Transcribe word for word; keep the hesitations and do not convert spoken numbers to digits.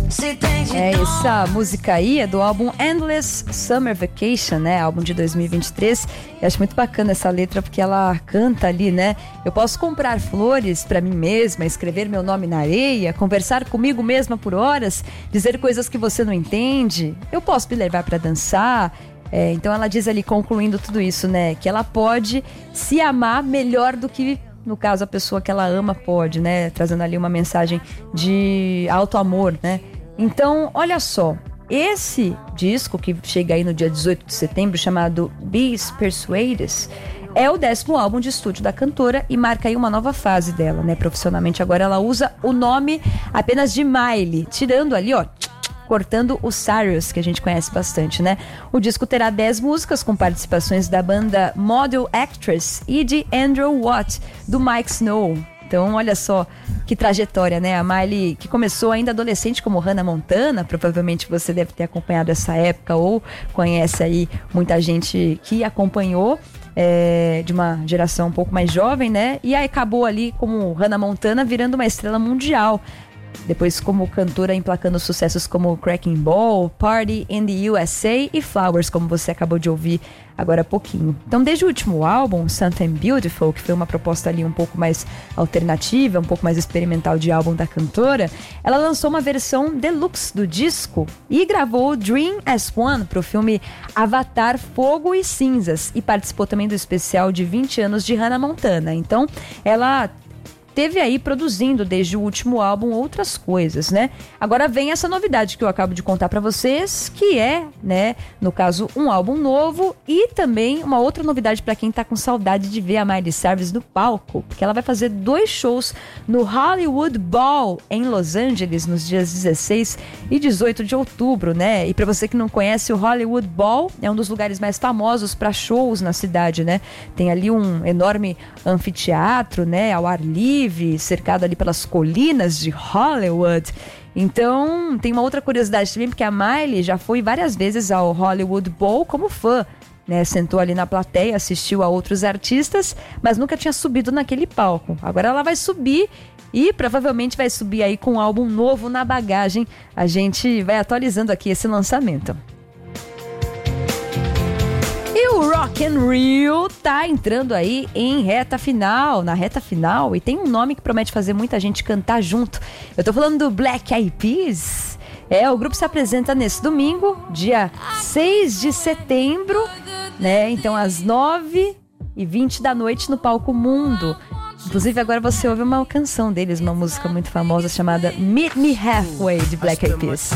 É, essa música aí é do álbum Endless Summer Vacation, né? Álbum de dois mil e vinte e três. Eu acho muito bacana essa letra porque ela canta ali, né? Eu posso comprar flores pra mim mesma, escrever meu nome na areia, conversar comigo mesma por horas, dizer coisas que você não entende. Eu posso me levar pra dançar. É, então ela diz ali, concluindo tudo isso, né? Que ela pode se amar melhor do que, no caso, a pessoa que ela ama pode, né? Trazendo ali uma mensagem de auto-amor, né? Então, olha só, esse disco que chega aí no dia dezoito de setembro, chamado Be Persuaded, é o décimo álbum de estúdio da cantora e marca aí uma nova fase dela, né? Profissionalmente agora ela usa o nome apenas de Miley, tirando ali, ó, cortando o Cyrus, que a gente conhece bastante, né? O disco terá dez músicas com participações da banda Model Actress e de Andrew Watt, do Mike Snow. Então, olha só que trajetória, né? A Miley, que começou ainda adolescente como Hannah Montana, provavelmente você deve ter acompanhado essa época ou conhece aí muita gente que acompanhou, é, de uma geração um pouco mais jovem, né? E aí acabou ali como Hannah Montana virando uma estrela mundial. Depois como cantora emplacando sucessos como Cracking Ball, Party in the U S A e Flowers, como você acabou de ouvir agora há pouquinho. Então, desde o último álbum, Something Beautiful, que foi uma proposta ali um pouco mais alternativa, um pouco mais experimental de álbum da cantora, ela lançou uma versão deluxe do disco e gravou Dream as One para o filme Avatar Fogo e Cinzas e participou também do especial de vinte anos de Hannah Montana. Então, ela teve aí produzindo desde o último álbum outras coisas, né? Agora vem essa novidade que eu acabo de contar pra vocês, que é, né, no caso, um álbum novo e também uma outra novidade pra quem tá com saudade de ver a Miley Cyrus no palco, porque ela vai fazer dois shows no Hollywood Bowl em Los Angeles nos dias dezesseis e dezoito de outubro, né? E pra você que não conhece, o Hollywood Bowl é um dos lugares mais famosos pra shows na cidade, né? Tem ali um enorme anfiteatro, né, ao ar livre, cercado ali pelas colinas de Hollywood. Então, tem uma outra curiosidade também, porque a Miley já foi várias vezes ao Hollywood Bowl como fã, né? Sentou ali na plateia, assistiu a outros artistas, mas nunca tinha subido naquele palco. Agora ela vai subir e provavelmente vai subir aí com um álbum novo na bagagem. A gente vai atualizando aqui esse lançamento. E o Rock in Rio tá entrando aí em reta final, na reta final, e tem um nome que promete fazer muita gente cantar junto. Eu tô falando do Black Eyed Peas. É, o grupo se apresenta nesse domingo, dia seis de setembro, né? Então às nove e vinte da noite no Palco Mundo. Inclusive agora você ouve uma canção deles, uma música muito famosa chamada Meet Me Halfway, de Black Eyed Peas.